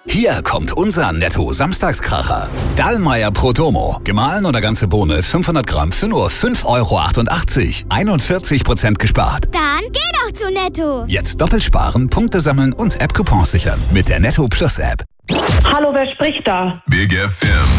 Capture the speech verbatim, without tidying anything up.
Hier kommt unser Netto-Samstagskracher. Dallmayr Pro Domo. Gemahlen oder ganze Bohne fünfhundert Gramm für nur fünf Euro achtundachtzig. einundvierzig Prozent gespart. Dann geh doch zu Netto. Jetzt doppelt sparen, Punkte sammeln und App-Coupons sichern. Mit der Netto Plus App. Hallo, wer spricht da? Big F M.